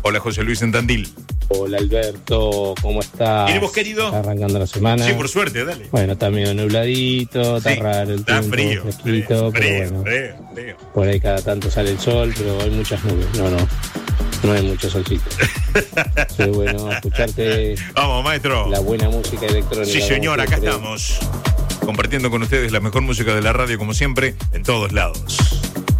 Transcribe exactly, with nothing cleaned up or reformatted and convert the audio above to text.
Hola, José Luis en Tandil. Hola, Alberto, ¿cómo estás? ¿Y vos, querido? ¿Está arrancando la semana? Sí, por suerte, dale. Bueno, está medio nubladito, está Sí, raro el está tiempo, frío, fresquito, frío, pero bueno, frío, frío. por ahí cada tanto sale el sol, pero hay muchas nubes. No, no, no hay mucho solcito. Pero bueno, escucharte. Vamos, maestro. La buena música electrónica. Sí, señor, acá siempre. estamos. Compartiendo con ustedes la mejor música de la radio, como siempre, en todos lados.